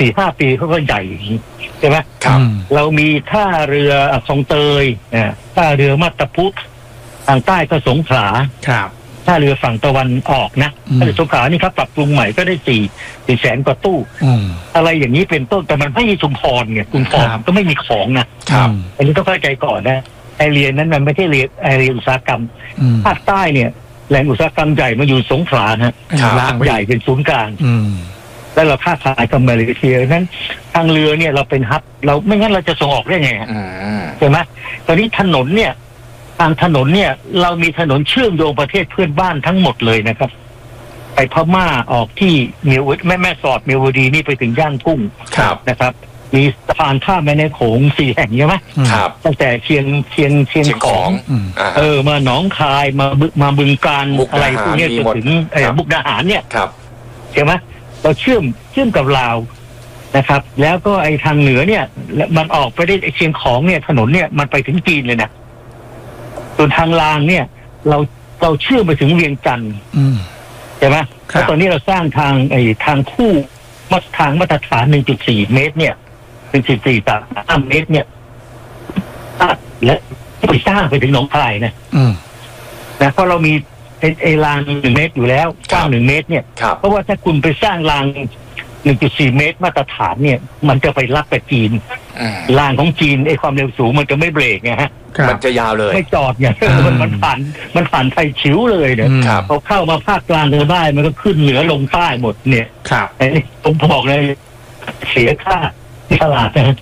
4-5 ปีเขาก็ใหญ่ใช่ไหมครับเรามีท่าเรือคลองเตยท่าเรือมาตาพุธทางใต้ก็สงขลาครับท่าเรือฝั่งตะวันออกนะท่าเรือสงขลานี่ครับปรับปรุงใหม่ก็ได้4 แสนกว่าตู้อะไรอย่างนี้เป็นต้นแต่มันไม่มีชุมพรไงชุมพรก็ไม่มีของนะครับอันนี้ต้องเข้าใจก่อนนะไอเรียนนั้นมันไม่ใช่เรียนไอเรียนอุตสาหกรรมภาคใต้เนี่ยแหล่งอุตสาหกรรมใหญ่มาอยู่สงขลาฮะใหญ่เป็นศูนย์กลางแล้วเราค้าขายกับมาเลเซียนั้นทางเรือเนี่ยเราเป็นฮับเราไม่งั้นเราจะส่งออกได้ไงใช่ไหมตอนนี้ถนนเนี่ยทางถนนเนี่ยเรามีถนนเชื่อมโยงประเทศเพื่อนบ้านทั้งหมดเลยนะครับไปพม่าออกที่แม่สอดเมียวดีนี่ไปถึงย่างกุ้งนะครับมีสะพานข้ามแม่น้ำโขง4 แห่งใช่ไหมตั้งแต่เชียงของมาหนองคายมาบึงกาฬอะไรพวกนี้จนถึงมุกดาหารเนี่ยใช่ไหมเราเชื่อมกับลาวนะครับแล้วก็ไอ้ทางเหนือเนี่ยมันออกไปได้เชียงของเนี่ยถนนเนี่ยมันไปถึงจีนเลยนะส่วนทางลางเนี่ยเราเชื่อมไปถึงเวียงจันทร์ใช่ไหมแล้วตอนนี้เราสร้างทางคู่ทางมาตรฐาน 1.4 เมตรเนี่ย 1.4-3 เมตรเนี่ยและไปสร้างไปถึงหนองคายนะเพราะเรามีไอ้ราง1 เมตรอยู่แล้วกว้าง1 เมตรเนี่ยเพราะว่าถ้าคุณไปสร้างราง 1.4 เมตรมาตรฐานเนี่ยมันจะไปรับกับจีนรางของจีนไอ้ความเร็วสูงมันจะไม่เบรกไงฮะมันจะยาวเลยไม่จอดเนี่ยมันผ่านไทยชิวเลยเนี่ยเขาเข้ามาภาคกลางก็ได้มันก็ขึ้นเหนือลงใต้หมดเนี่ยผมบอกเลยเสียค่าตลาดนะ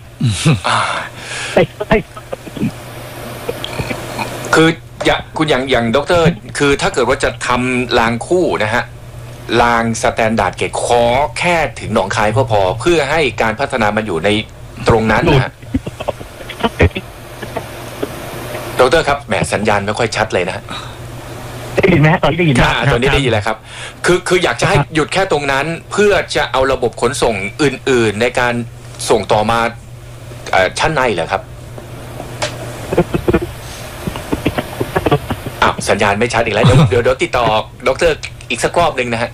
คือคุณอย่างดร.คือถ้าเกิดว่าจะทำรางคู่นะฮะรางสแตนดาร์ดเกจขอแค่ถึงหนองคายพอเพื่อให้การพัฒนามันอยู่ในตรงนั้นนะฮะดร.ครับแหมสัญญาณไม่ค่อยชัดเลยนะฮะได้ยินไหมตอนนี้ได้ยินตอนนี้ได้ยินแล้วครับคืออยากจะให้หยุดแค่ตรงนั้นเพื่อจะเอาระบบขนส่งอื่นๆในการส่งต่อมาชั้นในเหรอครับสัญญาณไม่ชัดอีกแล้วเดี๋ยวติดต่อดร.อีกสักรอบหนึ่งนะฮะ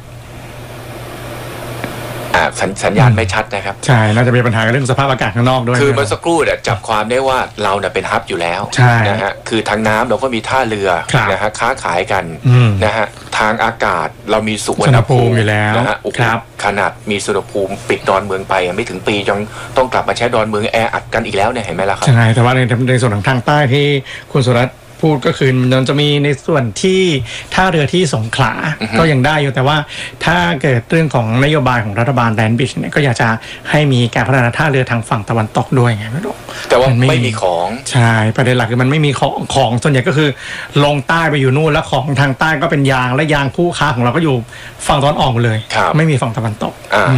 สัญญาณไม่ชัดนะครับใช่น่าจะมีปัญหาเรื่องสภาพอากาศข้างนอกด้วยคือเมื่อสักครู่จับความได้ว่าเราเป็นฮับอยู่แล้วนะฮะคือทางน้ำเราก็มีท่าเรือนะฮะค้าขายกันนะฮะทางอากาศเรามีสุวรรณภูมิอยู่แล้วนะฮะขนาดมีสุวรรณภูมิปิดดอนเมืองไปไม่ถึงปียังต้องกลับมาใช้ดอนเมืองแออัดกันอีกแล้วเนี่ยเห็นไหมล่ะครับใช่แต่ว่าในส่วนของทางใต้ที่คุณสุรัตน์พูดก็คือมันจะมีในส่วนที่ท่าเรือที่สงขลาก็ยังได้อยู่แต่ว่าถ้าเกิดเรื่องของนโยบายของรัฐบาลแลนด์บริดจ์เนี่ยก็อยากจะให้มีการพัฒนาท่าเรือทางฝั่งตะวันตกด้วยไงไม่รู้แต่ว่าไม่มีของใช่ประเด็นหลักคือมันไม่มีของส่วนใหญ่ก็คือลงใต้ไปอยู่นู่นแล้วของทางใต้ก็เป็นยางและยางคู่ค้าของเราก็อยู่ฝั่งตะวันออกหมดเลยไม่มีฝั่งตะวันตก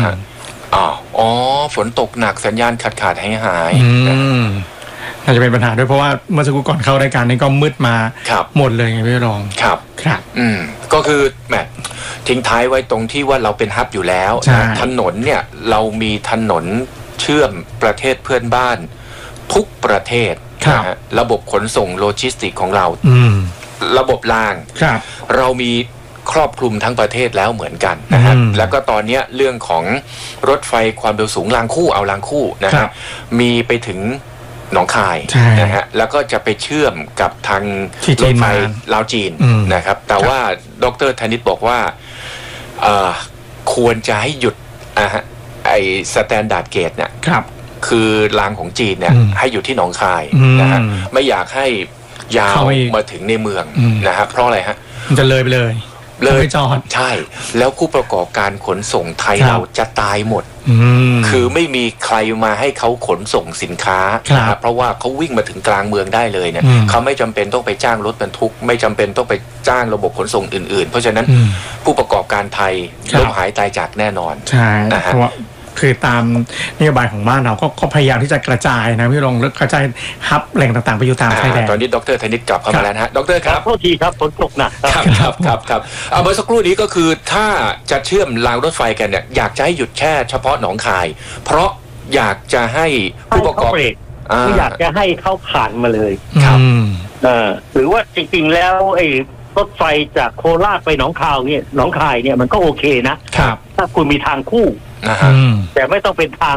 ฝนตกหนักสัญญาณขาดหายอาจจะเป็นปัญหาด้วยเพราะว่าเมื่อสักครู่ก่อนเข้ารายการนี้ก็มืดมาหมดเลยไงพี่รองครับก็คือแหมทิ้งท้ายไว้ตรงที่ว่าเราเป็นฮับอยู่แล้วถนนเนี่ยเรามีถนนเชื่อมประเทศเพื่อนบ้านทุกประเทศนะฮะระบบขนส่งโลจิสติกของเราระบบรางเรามีครอบคลุมทั้งประเทศแล้วเหมือนกันนะฮะแล้วก็ตอนนี้เรื่องของรถไฟความเร็วสูงรางคู่นะฮะมีไปถึงหนองคายนะฮะแล้วก็จะไปเชื่อมกับทางรถไฟลาวจีนนะครับแต่ว่าดร.ธนิตบอกว่าควรจะให้หยุดไอ้สแตนดาร์ดเกจเนี่ยคือรางของจีนเนี่ยให้อยู่ที่หนองคายนะฮะไม่อยากให้ยาวมาถึงในเมืองนะฮะเพราะอะไรฮะมันจะเลยไปเลยจอดใช่แล้วผู้ประกอบการขนส่งไทยเราจะตายหมดคือไม่มีใครมาให้เขาขนส่งสินค้าเพราะว่าเขาวิ่งมาถึงกลางเมืองได้เลยเนี่ยเขาไม่จำเป็นต้องไปจ้างรถบรรทุกไม่จำเป็นต้องไปจ้างระบบขนส่งอื่นๆเพราะฉะนั้นผู้ประกอบการไทยล้มหายตายจากแน่นอนใช่เพราะว่าคือตามนโยบายของบ้านเราก็พยายามที่จะกระจายนะพี่รองกระจายฮับแหล่งต่างๆไปอยู่ตามชายแดนตอนนี้ดร.ธนิตกลับเข้ามาแล้วนะฮะดร.ครับโทษทีครับฝนตกหนักครับเมื่อสักครู่นี้ก็คือถ้าจะเชื่อมรางรถไฟกันเนี่ยอยากจะให้หยุดแค่เฉพาะหนองคายเพราะอยากจะให้ผู้ประกอบไม่อยากจะให้เข้าผ่านมาเลยครับหรือว่าจริงๆแล้วไอ้รถไฟจากโคราชไปหนองคายเนี่ยมันก็โอเคนะครับถ้าคุณมีทางคู่แต่ไม่ต้องเป็นทาง